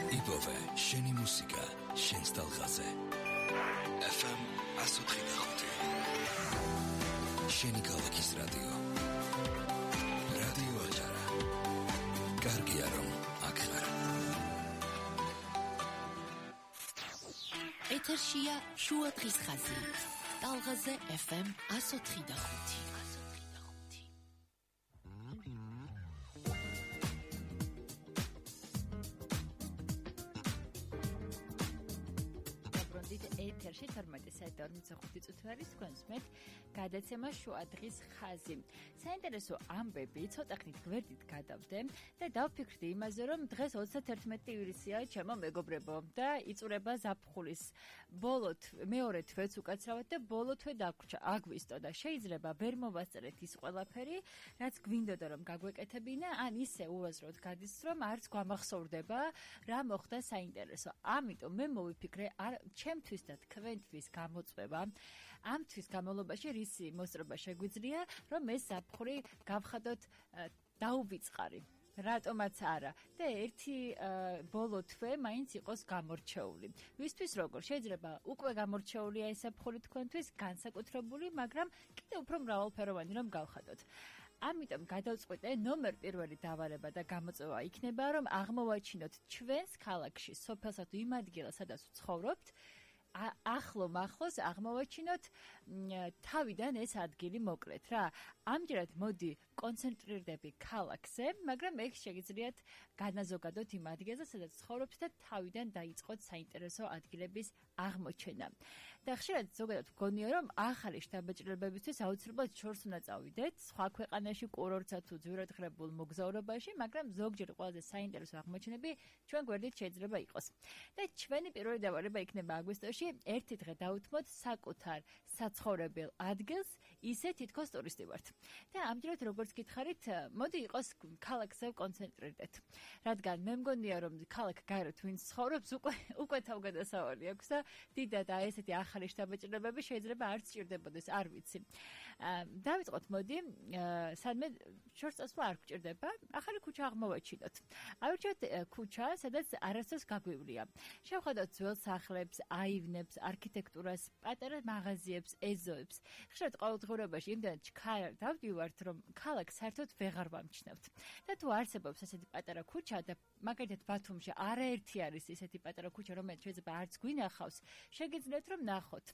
იპოვე შენი მუსიკა შენს ტალღაზე. FM 104.5 შენი ქალაქის რადიო. რადიო აჭარა. კარგია რომ აქ ხარ. ეთერშია შუა დღის ხაზი. ტალღაზე FM 104.5. ეთერში 12:45 წუთი არის თქვენს მე გადაცემა შუა დღის ხაზი. საინტერესო ამბები ცოტა ხნით გვერდით გადავდე და დავფიქრდი იმაზე, რომ დღეს 31 ივლისია, ჩემო მეგობრებო, და იწურება ზაფხულის ბოლო მეორე თვეც უკაცრავად და ბოლო თვე დაგვრჩა. აგვისტო და შეიძლება ვერ მოვასწრეთ ის ყველაფერი, რაც გვინდოდა რომ გაგვეკეთებინა, ან ისე უაზროდ გადის, რომ არც გვამახსოვრდება რა მოხდა საინტერესო. ამიტომ მე მოვიფიქრე ჩემთვის და თქვენთვის გამოწვევა ამ თვის განმავლობაში რისი მოსწრება შეგვიძლია, რომ ეს ზაფხული გავხადოთ დაუვიწყარი. რატომაც არა და ერთი ბოლო თვე მაინც იყოს გამორჩეული. ვისთვის როგორ შეიძლება უკვე გამორჩეულია ეს ზაფხული თქვენთვის, განსაკუთრებული, მაგრამ კიდევ უფრო მრავალფეროვანი რომ გავხადოთ. ამიტომ გადავწყვიტე ნომერ პირველი დავალება და გამოწვევა იქნება, რომ აღმოვაჩინოთ ჩვენს ქალაქში, სოფელსა თუ იმ ადგილას, სადაც ვცხოვრობთ, ახლოს აღმოვაჩინოთ თავიდან ეს ადგილი მოკლეთ რა. ამჯერად მოდი კონცენტრირდები ქალაქზე, მაგრამ ეგ შეგიძლიათ განაზოგადოთ იმ ადგილზე, სადაც ცხოვრობთ და თავიდან დაიწყოთ საინტერესო ადგილების აღმოჩენა. და ხშირად ზოგადად გონია, რომ ახალი შთაბეჭდილებებისთვის აუცილებლად შორს უნდა წავიდეთ სხვა ქვეყანაში კურორტსა თუ ძვირადღირებულ მოგზაურობაში, მაგრამ ზოგჯერ ყველაზე საინტერესო აღმოჩენები ჩვენ გვერდით შეიძლება იყოს. და ჩვენი პირველი დავალება იქნება აგვისტოში ერთი დღე დავუთმოთ საკუთარ საცხოვრებელ ადგილს, ისე თითქოს ტურისტი ვართ. და ამჯერად როგორც გითხარით, მოდი იყოს ქალაქზე კონცენტრირდეთ. რადგან მე მგონია, რომ ქალაქ გარეთ ვინც ცხოვრობს, უკვე თავგადასავალი აქვს და დიდად ესეთი ახალი შთაბეჭდილებები შეიძლება არ სჭირდებოდეს, არ ვიცი. დავიწყოთ, მოდი, სადმე შორს წასვლა არ გვჭირდება, ახალი ქუჩა აღმოვაჩინოთ. ავირჩიოთ ქუჩა, სადაც არასდროს გაგვივლია. შევხედოთ ძველ სახლებს, აივნებს, არქიტექტურას, პატარა მაღაზიებს, ეზოებს. ხშირად ყოველდღიურობაში იმდენად ჩქარ დავდივართ, რომ ქალაქს საერთოდ ვეღარ ვამჩნევთ. და თუ არსებობს ესეთი პატარა ქუჩა და მაგალითად ბათუმში არაერთი არის ესეთი პატარა ქუჩა, რომელიც შეიძლება არც გვინახავს, შეგიძლიათ რომ ნახოთ.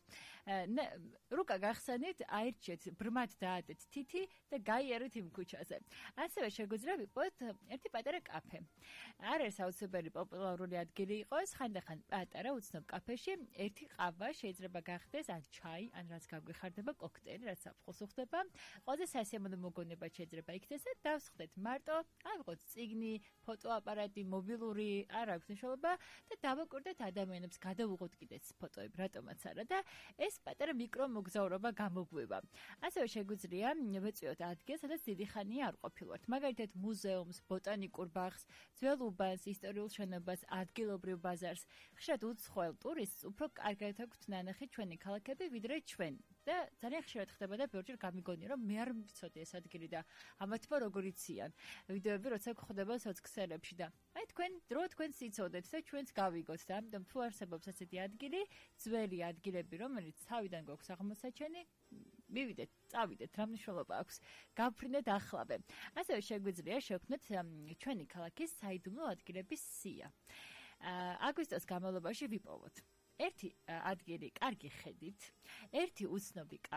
რუკა გახსენით, აირჩიეთ, ბრმად დაადეთ თითი და გაიარეთ იმ ქუჩაზე. ასევე შეგვიძლია ვიყოთ ერთი პატარა კაფე. არ არის აუცილებელი პოპულარული ადგილი იყოს, ხანდახან პატარა უცნობ კაფეში ერთი ყავა შეიძლება გახდეს, ან ჩაი, ან რაც გაგვიხარდება, კოქტეილი, რაც საფხულს უხდება. ყველაზე სასიამოვნო მოგონება შეიძლება იქნეს და დავსხდეთ მარტო, ავიღოთ წიგნი, ფოტოაპარატი, მობილური, არ აქვს მნიშვნელობა და დავაკვირდეთ ადამიანებს, გადავუღოთ კიდეც ფოტოები, რატომაც არა და ეს პატარა მიკრო მოგზაურობა გამოგვივა. ასევე შეგვიძლია ვეწვიოთ ადგილს, სადაც დიდი ხანია არ ყოფილვართ. მაგალითად მუზეუმს, ბოტანიკურ ბაღს, ძველ უბანს, ისტორიულ შენობას, ადგილობრივ ბაზარს. ხშირად უცხოელ ტურისტს უფრო კარგად აქვთ ნანახი ჩვენი ქალაქები, ვიდრე ჩვენ. და ძალიან ხშირად ხდება და ბევრჯერ გამიგონია, რომ მე არ ვიცოდი ეს ადგილი და ამათმა როგორ იციან. ვიდეოები როცა გვხვდება სოცქსელებში და აი თქვენს იცოდეთ და ჩვენც გავიგოთ და ამიტომ თუ არსებობს ესეთი ადგილი, ძველი ადგილები, რომელიც თავიდან გვაქვს აღმოსაჩენი, მივიდეთ, წავიდეთ, რა მნიშვნელობა აქვს, გავფრინდეთ ახლავე. ასევე შეგვიძლია შევქმნათ ჩვენი ქალაქის საიდუმლო ადგილების სია. აგვისტოს განმავლობაში ვიპოვოთ ერთი ადგილი კარგი ხედით, ერთი უცნობი